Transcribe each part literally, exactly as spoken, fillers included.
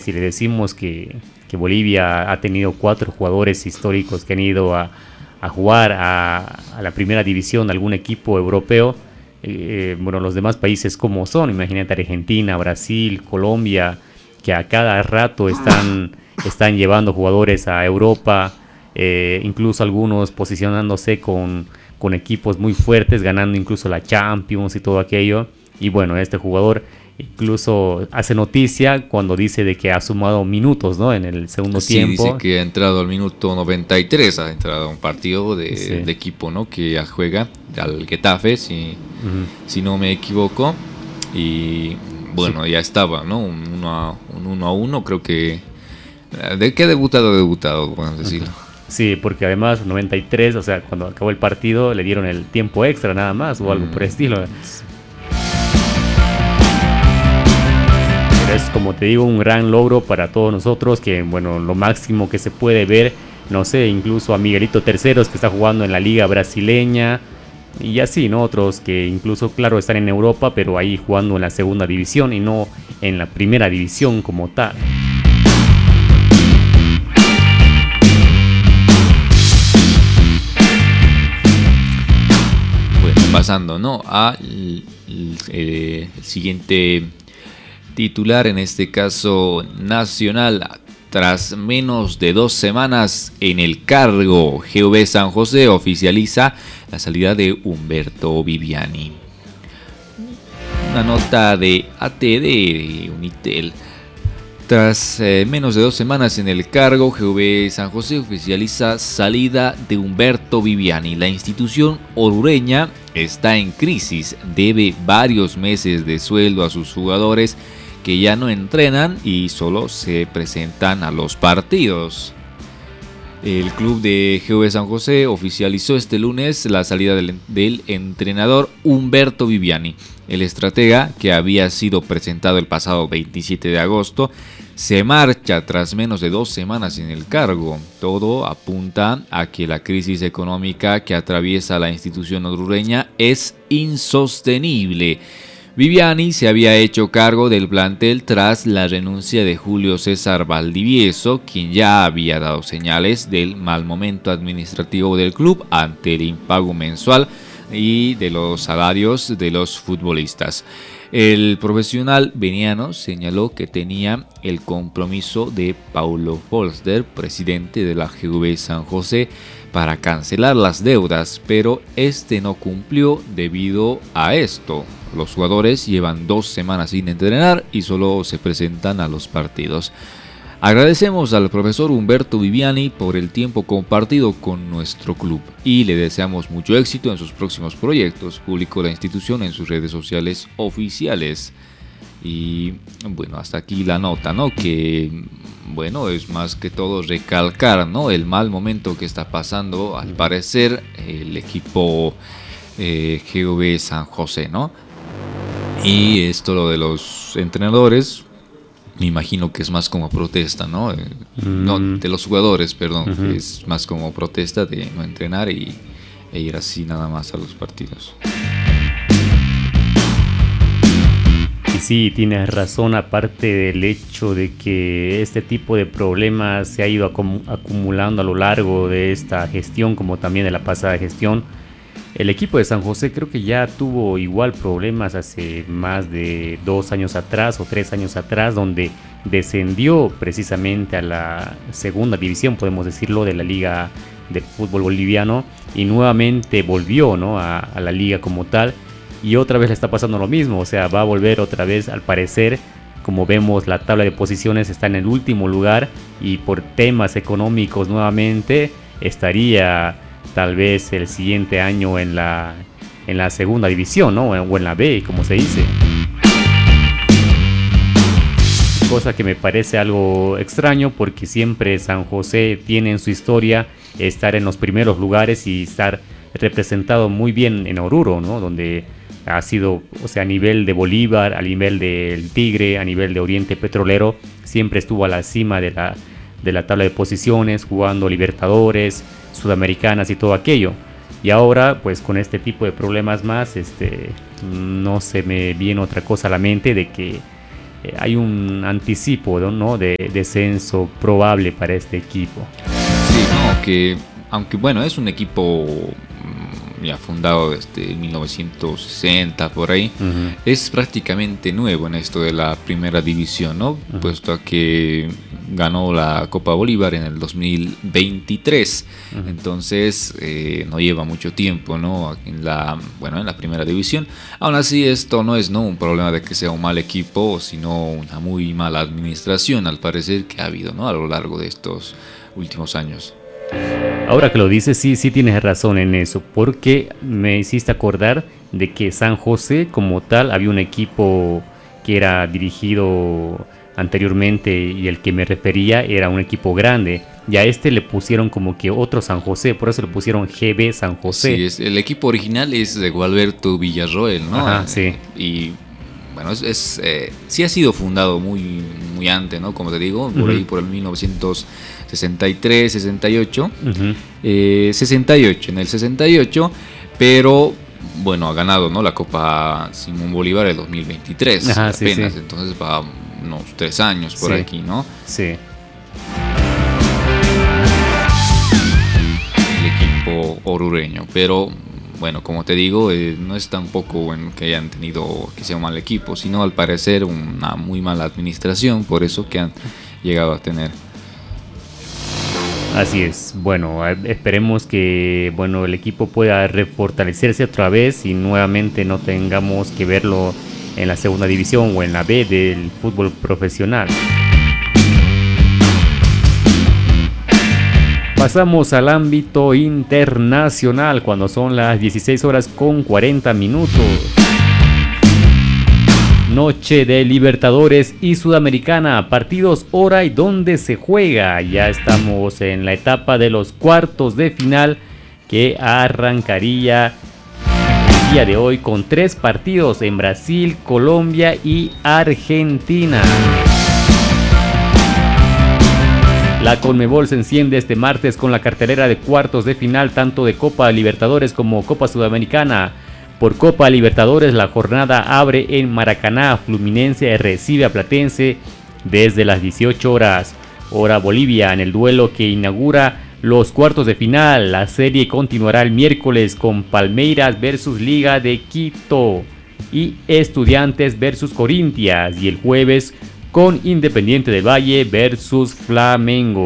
si le decimos que, que Bolivia ha tenido cuatro jugadores históricos que han ido a, a jugar a, a la primera división de algún equipo europeo, eh, bueno, los demás países como son, imagínate Argentina, Brasil, Colombia, que a cada rato están, están llevando jugadores a Europa, eh, incluso algunos posicionándose con, con equipos muy fuertes, ganando incluso la Champions y todo aquello. Y bueno, este jugador incluso hace noticia cuando dice de que ha sumado minutos, ¿no?, en el segundo sí, tiempo. Dice que ha entrado al minuto noventa y tres, ha entrado a un partido de, Sí. de equipo, ¿no?, que juega al Getafe, si, uh-huh. si no me equivoco. Y bueno, sí. ya estaba, ¿no? Un uno a, un uno a uno, creo que... ¿De qué ha debutado? debutado, podemos decirlo. Sí, porque además noventa y tres, o sea, cuando acabó el partido le dieron el tiempo extra nada más o algo mm. por el estilo. Pero es, como te digo, un gran logro para todos nosotros, que bueno, lo máximo que se puede ver, no sé, incluso a Miguelito Terceros, que está jugando en la liga brasileña, y así, ¿no? Otros que incluso, claro, están en Europa, pero ahí jugando en la segunda división y no en la primera división como tal. Bueno, pasando, ¿no?, a el, el, el siguiente titular, en este caso Nacional. Tras menos de dos semanas en el cargo, G V San José oficializa la salida de Humberto Viviani. Una nota de A T D de Unitel. Tras eh, menos de dos semanas en el cargo, G V San José oficializa salida de Humberto Viviani. La institución orureña está en crisis, debe varios meses de sueldo a sus jugadores que ya no entrenan y solo se presentan a los partidos. El club de G V San José oficializó este lunes la salida del, del entrenador Humberto Viviani. El estratega, que había sido presentado el pasado veintisiete de agosto, se marcha tras menos de dos semanas en el cargo. Todo apunta a que la crisis económica que atraviesa la institución orureña es insostenible. Viviani se había hecho cargo del plantel tras la renuncia de Julio César Valdivieso, quien ya había dado señales del mal momento administrativo del club ante el impago mensual y de los salarios de los futbolistas. El profesional veniano señaló que tenía el compromiso de Paulo Polster, presidente de la G V San José, para cancelar las deudas, pero este no cumplió debido a esto. Los jugadores llevan dos semanas sin entrenar y solo se presentan a los partidos. Agradecemos al profesor Humberto Viviani por el tiempo compartido con nuestro club y le deseamos mucho éxito en sus próximos proyectos, publicó la institución en sus redes sociales oficiales. Y bueno, hasta aquí la nota, ¿no? Que bueno, es más que todo recalcar, ¿no?, el mal momento que está pasando, al parecer, el equipo eh, G V San José, ¿no? Y esto, lo de los entrenadores, me imagino que es más como protesta, ¿no? Eh, mm. No, de los jugadores, perdón. Uh-huh. Es más como protesta de no entrenar y, e ir así nada más a los partidos. Y sí, tienes razón, aparte del hecho de que este tipo de problemas se ha ido acum- acumulando a lo largo de esta gestión, como también de la pasada gestión. El equipo de San José creo que ya tuvo igual problemas hace más de dos años atrás o tres años atrás, donde descendió precisamente a la segunda división, podemos decirlo, de la Liga de Fútbol Boliviano, y nuevamente volvió, ¿no?, a, a la liga como tal, y otra vez le está pasando lo mismo. O sea, va a volver otra vez, al parecer. Como vemos, la tabla de posiciones está en el último lugar y por temas económicos nuevamente estaría tal vez el siguiente año en la, en la segunda división, ¿no?, o en la B, como se dice. Cosa que me parece algo extraño, porque siempre San José tiene en su historia estar en los primeros lugares y estar representado muy bien en Oruro, ¿no?, donde ha sido, o sea, a nivel de Bolívar, a nivel del Tigre, a nivel de Oriente Petrolero, siempre estuvo a la cima de la, de la tabla de posiciones, jugando Libertadores, Sudamericanas y todo aquello. Y ahora, pues con este tipo de problemas más, este, no se me viene otra cosa a la mente de que eh, hay un anticipo, ¿no?, de descenso probable para este equipo. Sí, no, que aunque bueno, es un equipo ya fundado desde mil novecientos sesenta por ahí, uh-huh. es prácticamente nuevo en esto de la primera división, ¿no? Uh-huh. Puesto a que ganó la Copa Bolívar en el dos mil veintitrés, uh-huh. entonces eh, no lleva mucho tiempo, ¿no? En la, bueno, en la primera división. Aún así, esto no es, ¿no?, un problema de que sea un mal equipo, sino una muy mala administración, al parecer, que ha habido, ¿no?, a lo largo de estos últimos años. Ahora que lo dices, sí, sí tienes razón en eso, porque me hiciste acordar de que San José como tal había un equipo que era dirigido anteriormente y el que me refería era un equipo grande, y a este le pusieron como que otro San José, por eso le pusieron G B San José. Sí, es, el equipo original es de Gualberto Villarroel, ¿no? Ajá, sí. Y bueno, es, es eh, sí ha sido fundado muy, muy antes, ¿no? Como te digo, por uh-huh. ahí por el mil novecientos sesenta y tres, sesenta y ocho, uh-huh. eh, sesenta y ocho, en el sesenta y ocho, pero bueno, ha ganado, ¿no?, la Copa Simón Bolívar el dos mil veintitrés, Ajá, apenas, sí, sí. Entonces va unos tres años por sí. aquí, ¿no? Sí. El equipo orureño, pero bueno, como te digo, eh, no es tampoco bueno que hayan tenido que sea un mal equipo, sino al parecer una muy mala administración, por eso que han llegado a tener. Así es. Bueno, esperemos que bueno el equipo pueda refortalecerse otra vez y nuevamente no tengamos que verlo en la segunda división o en la B del fútbol profesional. Pasamos al ámbito internacional cuando son las dieciséis horas con cuarenta minutos. Noche de Libertadores y Sudamericana, partidos, hora y dónde se juega. Ya estamos en la etapa de los cuartos de final que arrancaría el día de hoy con tres partidos en Brasil, Colombia y Argentina. La Conmebol se enciende este martes con la cartelera de cuartos de final tanto de Copa Libertadores como Copa Sudamericana. Por Copa Libertadores, la jornada abre en Maracaná. Fluminense recibe a Platense desde las dieciocho horas, hora Bolivia, en el duelo que inaugura los cuartos de final. La serie continuará el miércoles con Palmeiras versus Liga de Quito y Estudiantes versus Corinthians, y el jueves con Independiente del Valle versus Flamengo.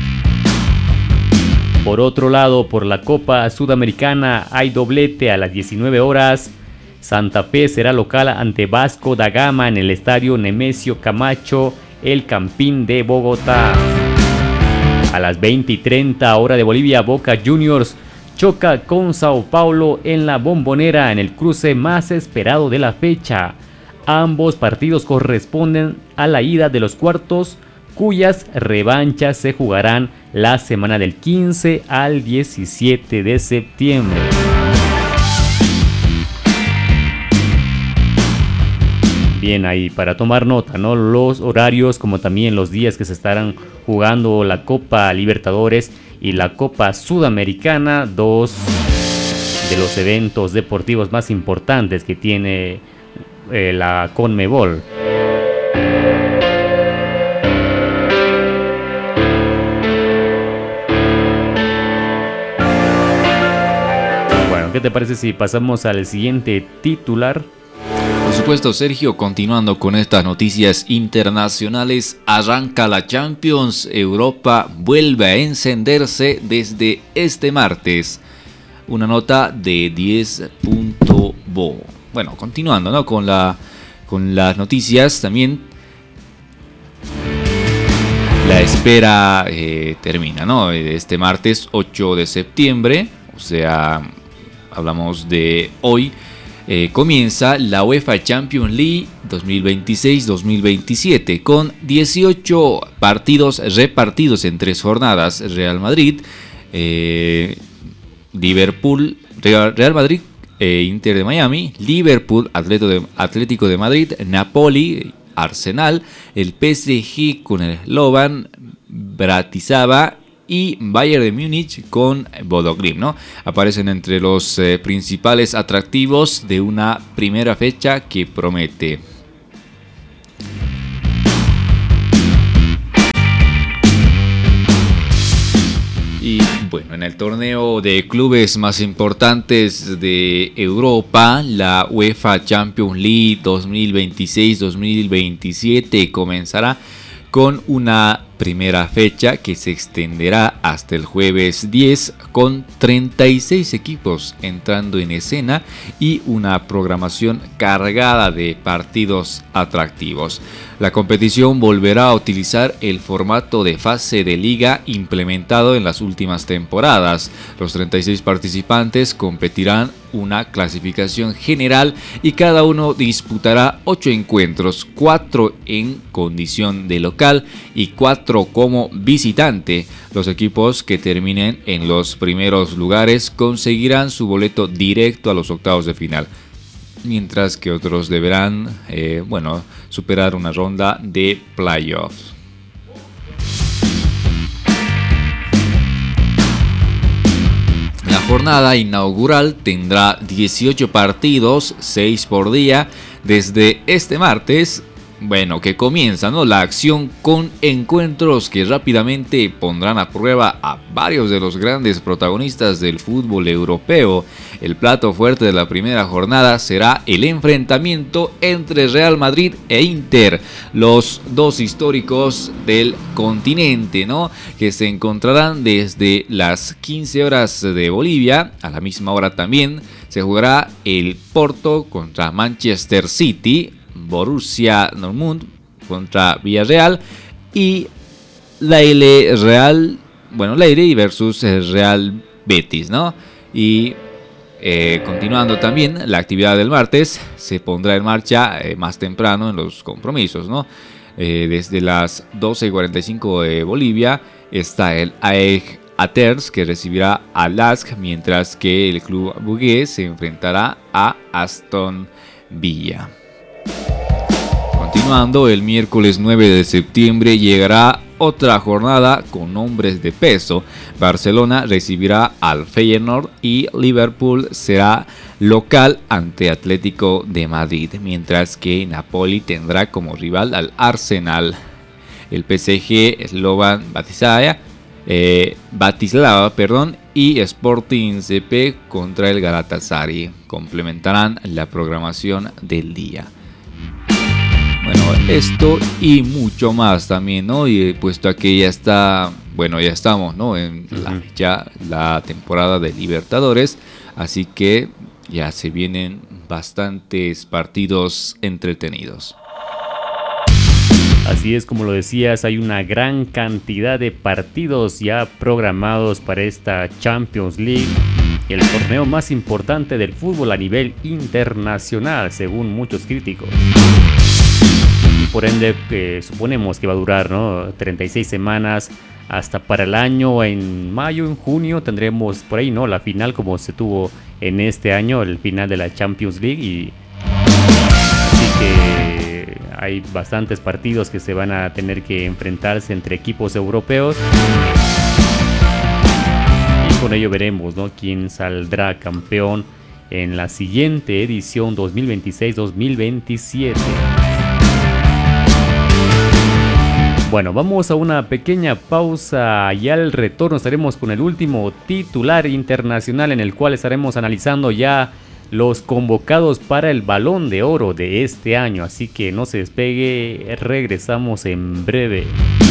Por otro lado, por la Copa Sudamericana hay doblete a las diecinueve horas. Santa Fe será local ante Vasco da Gama en el estadio Nemesio Camacho, el Campín de Bogotá. A las veinte y treinta hora de Bolivia, Boca Juniors choca con Sao Paulo en la Bombonera en el cruce más esperado de la fecha. Ambos partidos corresponden a la ida de los cuartos, cuyas revanchas se jugarán la semana del quince al diecisiete de septiembre. Bien, ahí para tomar nota, ¿no?, los horarios como también los días que se estarán jugando la Copa Libertadores y la Copa Sudamericana, dos de los eventos deportivos más importantes que tiene eh, la Conmebol. ¿Qué te parece si pasamos al siguiente titular? Por supuesto, Sergio, continuando con estas noticias internacionales, arranca la Champions. Europa vuelve a encenderse desde este martes. Una nota de diez punto bo. Bueno, continuando, ¿no?, con, la, con las noticias también. La espera eh, termina, ¿no? Este martes ocho de septiembre, o sea, hablamos de hoy, eh, comienza la UEFA Champions League dos mil veintiséis dos mil veintisiete con dieciocho partidos repartidos en tres jornadas. Real Madrid, eh, Liverpool, Real, Real Madrid, eh, Inter de Miami, Liverpool, Atlético de, Atlético de Madrid, Napoli, Arsenal, el P S G con el Slovan Bratislava y Bayern de Múnich con Bodo Glimt, ¿no? Aparecen entre los eh, principales atractivos de una primera fecha que promete. Bueno, en el torneo de clubes más importantes de Europa, la UEFA Champions League dos mil veintiséis dos mil veintisiete comenzará con una primera fecha que se extenderá hasta el jueves diez, con treinta y seis equipos entrando en escena y una programación cargada de partidos atractivos. La competición volverá a utilizar el formato de fase de liga implementado en las últimas temporadas. Los treinta y seis participantes competirán una clasificación general y cada uno disputará ocho encuentros, cuatro en condición de local y cuatro como visitante. Los equipos que terminen en los primeros lugares conseguirán su boleto directo a los octavos de final, mientras que otros deberán eh, bueno, superar una ronda de playoffs. La jornada inaugural tendrá dieciocho partidos, seis por día, desde este martes. Bueno, que comienza, ¿no?, la acción con encuentros que rápidamente pondrán a prueba a varios de los grandes protagonistas del fútbol europeo. El plato fuerte de la primera jornada será el enfrentamiento entre Real Madrid e Inter, los dos históricos del continente, ¿no?, que se encontrarán desde las quince horas de Bolivia. A la misma hora también se jugará el Porto contra Manchester City, Borussia Dortmund contra Villarreal y la L Real, bueno, la L versus Real Betis, ¿no? Y eh, continuando también la actividad del martes, se pondrá en marcha eh, más temprano en los compromisos, ¿no? Eh, desde las doce y cuarenta y cinco de Bolivia está el A E G Athens, que recibirá al L A S K, mientras que el club burgués se enfrentará a Aston Villa. Continuando, el miércoles nueve de septiembre llegará otra jornada con nombres de peso. Barcelona recibirá al Feyenoord y Liverpool será local ante Atlético de Madrid, mientras que Napoli tendrá como rival al Arsenal. El P S G, Slovan Bratislava, eh, Bratislava perdón, y Sporting C P contra el Galatasaray complementarán la programación del día. Bueno, esto y mucho más también, ¿no? Y puesto a que ya está, bueno, ya estamos, ¿no?, en la, ya la temporada de Libertadores, así que ya se vienen bastantes partidos entretenidos. Así es, como lo decías, hay una gran cantidad de partidos ya programados para esta Champions League, el torneo más importante del fútbol a nivel internacional, según muchos críticos. Y por ende, eh, suponemos que va a durar, ¿no?, treinta y seis semanas, hasta para el año, en mayo, en junio, tendremos por ahí, ¿no?, la final, como se tuvo en este año, el final de la Champions League. Y así que hay bastantes partidos que se van a tener que enfrentarse entre equipos europeos. Y con ello veremos, ¿no?, quién saldrá campeón en la siguiente edición dos mil veintiséis dos mil veintisiete. Bueno, vamos a una pequeña pausa y al retorno estaremos con el último titular internacional, en el cual estaremos analizando ya los convocados para el Balón de Oro de este año. Así que no se despegue, regresamos en breve.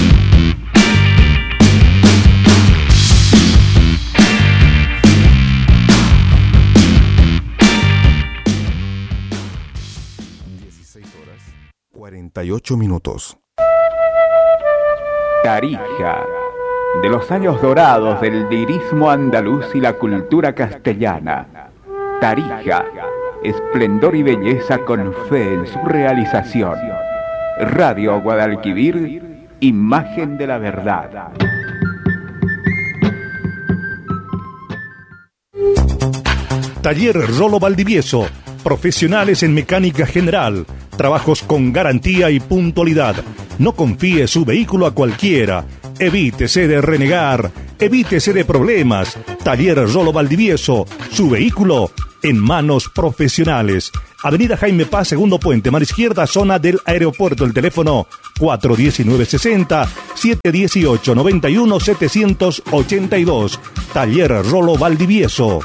dieciséis horas cuarenta y ocho minutos. Tarija, de los años dorados del lirismo andaluz y la cultura castellana. Tarija, esplendor y belleza con fe en su realización. Radio Guadalquivir, imagen de la verdad. Taller Rolo Valdivieso, profesionales en mecánica general, trabajos con garantía y puntualidad. No confíe su vehículo a cualquiera. Evítese de renegar, evítese de problemas. Taller Rolo Valdivieso, su vehículo en manos profesionales. Avenida Jaime Paz, segundo puente, mar izquierda, zona del aeropuerto. El teléfono cuatro uno nueve sesenta, siete uno ocho, noventa y uno, setecientos ochenta y dos. Taller Rolo Valdivieso.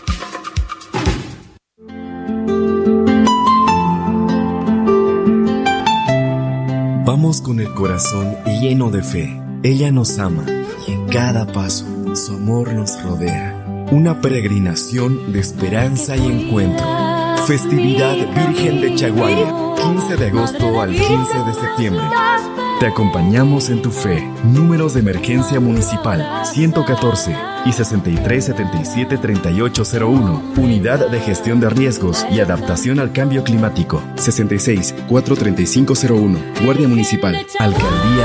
Vamos con el corazón lleno de fe. Ella nos ama y en cada paso su amor nos rodea. Una peregrinación de esperanza y encuentro. Festividad Virgen de Chaguaya, quince de agosto al quince de septiembre. Te acompañamos en tu fe. Números de emergencia municipal ciento catorce y sesenta y tres setenta y siete treinta y ocho cero uno. Unidad de Gestión de Riesgos y Adaptación al Cambio Climático sesenta y seis cuatro treinta y cinco cero uno. Guardia Municipal. Alcaldía